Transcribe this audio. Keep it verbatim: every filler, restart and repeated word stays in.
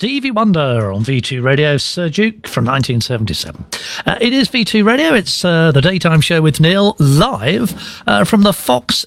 Stevie Wonder on V two Radio, Sir Duke from nineteen seventy-seven. Uh, it is V two Radio. It's uh, the daytime show with Neil, live uh, from the Fox